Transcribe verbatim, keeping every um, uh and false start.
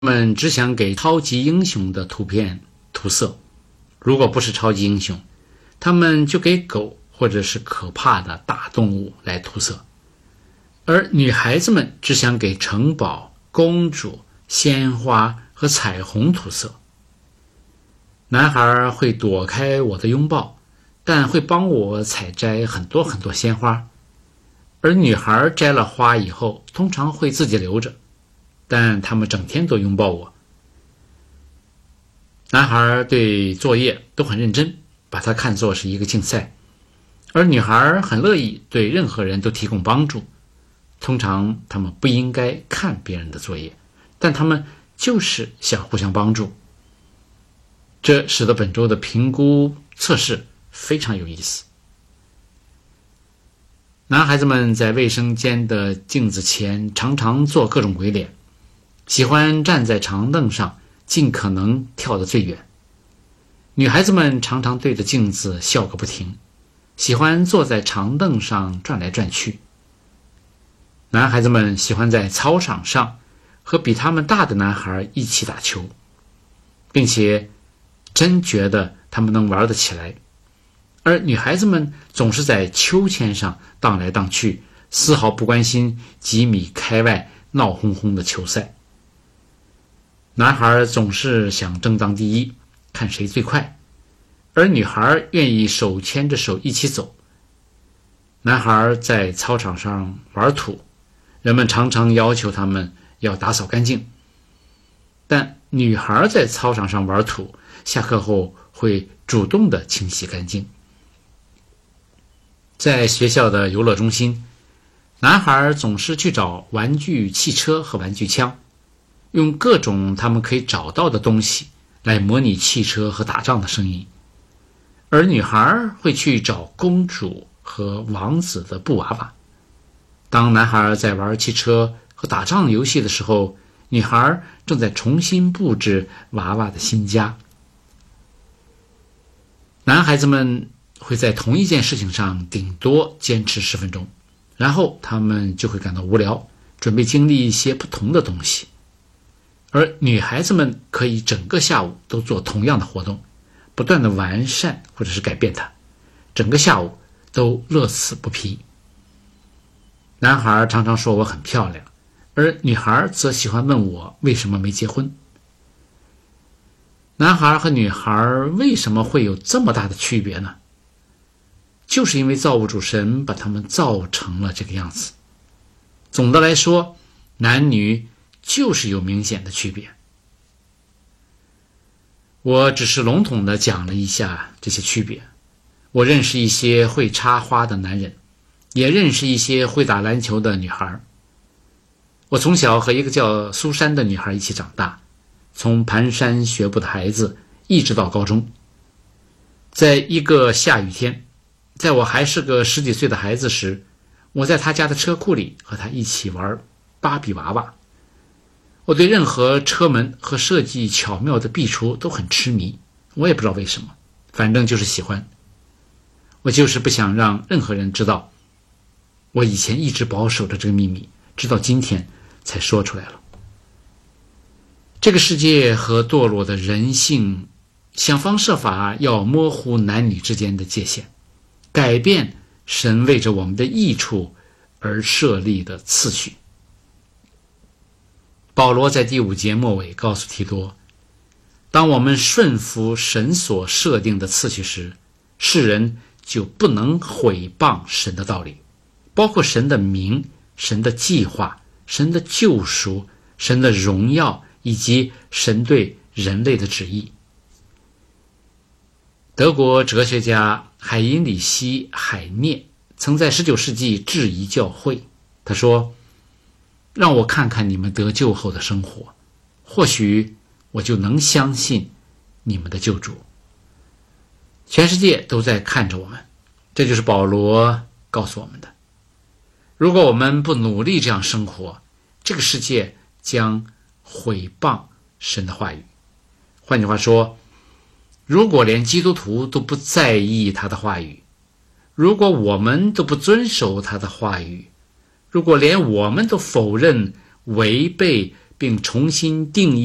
们只想给超级英雄的图片涂色，如果不是超级英雄，他们就给狗或者是可怕的大动物来涂色。而女孩子们只想给城堡、公主、鲜花和彩虹涂色。男孩会躲开我的拥抱，但会帮我采摘很多很多鲜花。而女孩摘了花以后，通常会自己留着，但他们整天都拥抱我。男孩对作业都很认真，把它看作是一个竞赛，而女孩很乐意对任何人都提供帮助。通常他们不应该看别人的作业，但他们就是想互相帮助。这使得本周的评估测试非常有意思。男孩子们在卫生间的镜子前常常做各种鬼脸，喜欢站在长凳上尽可能跳得最远。女孩子们常常对着镜子笑个不停，喜欢坐在长凳上转来转去。男孩子们喜欢在操场上和比他们大的男孩一起打球，并且真觉得他们能玩得起来。而女孩子们总是在秋千上荡来荡去，丝毫不关心几米开外闹哄哄的球赛。男孩总是想争当第一，看谁最快，而女孩愿意手牵着手一起走。男孩在操场上玩土，人们常常要求他们要打扫干净，但女孩在操场上玩土，下课后会主动地清洗干净。在学校的游乐中心，男孩总是去找玩具汽车和玩具枪，用各种他们可以找到的东西来模拟汽车和打仗的声音。而女孩会去找公主和王子的布娃娃。当男孩在玩汽车和打仗游戏的时候，女孩正在重新布置娃娃的新家。男孩子们会在同一件事情上顶多坚持十分钟，然后他们就会感到无聊，准备经历一些不同的东西。而女孩子们可以整个下午都做同样的活动，不断的完善或者是改变它，整个下午都乐此不疲。男孩常常说我很漂亮，而女孩则喜欢问我为什么没结婚。男孩和女孩为什么会有这么大的区别呢？就是因为造物主神把他们造成了这个样子。总的来说，男女就是有明显的区别。我只是笼统地讲了一下这些区别。我认识一些会插花的男人，也认识一些会打篮球的女孩。我从小和一个叫苏珊的女孩一起长大，从蹒跚学步的孩子一直到高中。在一个下雨天，在我还是个十几岁的孩子时，我在他家的车库里和他一起玩芭比娃娃。我对任何车门和设计巧妙的壁橱都很痴迷，我也不知道为什么，反正就是喜欢。我就是不想让任何人知道，我以前一直保守着这个秘密，直到今天才说出来了。这个世界和堕落的人性想方设法要模糊男女之间的界限，改变神为着我们的益处而设立的次序。保罗在第五节末尾告诉提多，当我们顺服神所设定的次序时，世人就不能毁谤神的道理，包括神的名、神的计划、神的救赎、神的荣耀以及神对人类的旨意。德国哲学家海因里希·海涅曾在十九世纪质疑教会，他说，让我看看你们得救后的生活，或许我就能相信你们的救主。全世界都在看着我们，这就是保罗告诉我们的。如果我们不努力这样生活，这个世界将毁谤神的话语。换句话说，如果连基督徒都不在意他的话语，如果我们都不遵守他的话语，如果连我们都否认、违背并重新定义